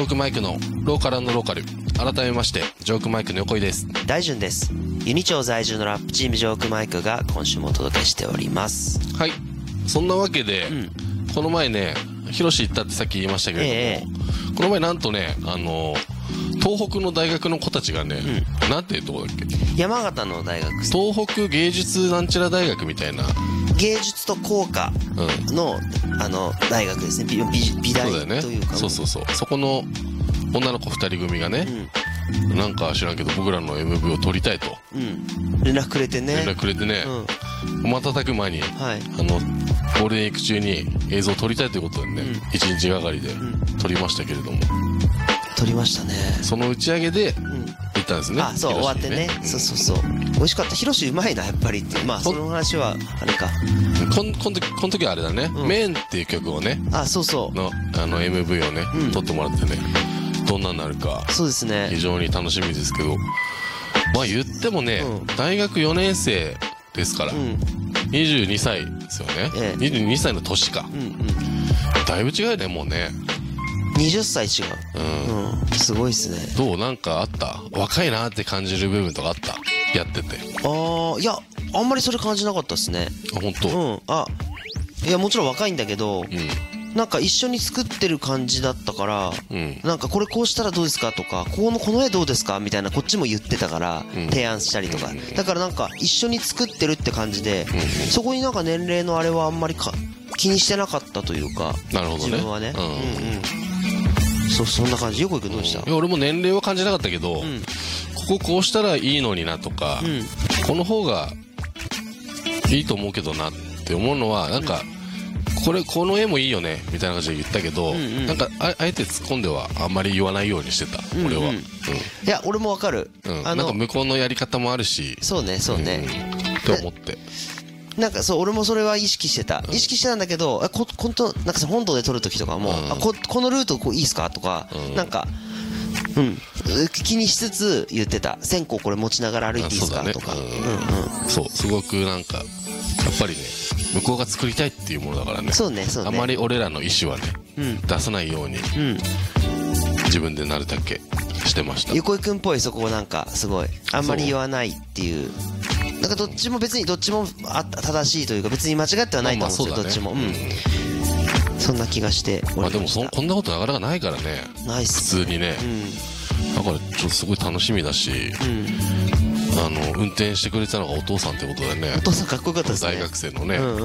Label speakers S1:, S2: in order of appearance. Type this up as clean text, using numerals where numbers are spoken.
S1: ジョークマイクのローカル&ローカル。改めましてジョークマイクの横井です。
S2: 大順です。ユニ町在住のラップチームジョークマイクが今週もお届けしております。
S1: はい、そんなわけで、この前ねヒロシ行ったってさっき言いましたけれども、この前なんとね東北の大学の子たちがね、なんていうとこだっけ、
S2: 山形の大学、
S1: 東北芸術なんちゃら大学みたいな、
S2: 芸術と工科の、大学ですね。美大というか、
S1: そうそこの女の子2人組がね、なんか知らんけど僕らの MV を撮りたいと、
S2: 連絡くれてね、
S1: 瞬く間に、ゴールデンウィーク中に映像を撮りたいということでね、1日がかりで撮りましたけれども、
S2: 撮りましたね。そ
S1: の打ち上げで行ったんですね。
S2: あ、そう終わってね。そう美味しかった。ヒロシうまいなやっぱりって。まあその話はあれか、
S1: この時はあれだね、メンっていう曲をね、のMV をね撮ってもらってね、どんなになるか
S2: そうですね、
S1: 非常に楽しみですけど、まあ言ってもね、大学4年生ですから、22歳ですよね。22歳の年か。だいぶ違うね、もうね。
S2: 20歳違う。すごいっすね。
S1: どう、なんかあった？若いなって感じる部分とかあった？やってて。
S2: いや、あんまりそれ感じなかったっすね。
S1: あ、本当？
S2: いや、もちろん若いんだけど、なんか一緒に作ってる感じだったから、なんかこれこうしたらどうですかとか、この絵どうですかみたいなこっちも言ってたから、提案したりとか。だからなんか一緒に作ってるって感じで、そこになんか年齢のあれはあんまり気にしてなかったというか、
S1: なるほどね。
S2: 自分はね。そんな感じ。横井くんどうした？
S1: いや、俺も年齢は感じなかったけど、こうしたらいいのになとか、この方がいいと思うけどなって思うのは、なんか、この絵もいいよねみたいな感じで言ったけど、なんかあえて突っ込んではあんまり言わないようにしてた、俺は。
S2: いや、俺もわかる。
S1: なんか向こうのやり方もあるし、
S2: そうね
S1: って思って、
S2: なんかそう、俺もそれは意識してたんだけど、本当なんかさ、本土で撮る時とかも、このルートいいっすかとか、なんか気にしつつ言ってた。線香これ持ちながら歩いていいっすかとか。
S1: そう、すごくなんかやっぱりね、向こうが作りたいっていうものだからね。
S2: そうね。
S1: あまり俺らの意思はね、出さないように自分でなるだけしてました。
S2: 横井くんっぽい、そこをなんかすごいあんまり言わないっていう。なんかどっちも正しいというか、別に間違ってはないと思うんですよ、どっちも。そんな気がしておりました。
S1: でもこんなことなかなかないからね。
S2: ないっす
S1: 普通にね。だからちょっとすごい楽しみだし、運転してくれたのがお父さんってことでね。
S2: お父さんかっこよかったですね。
S1: 大学生のね。